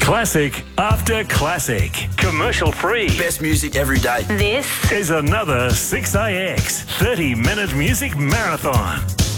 Classic after classic. Commercial free. Best music every day. This Is another 6AX 30-minute music marathon.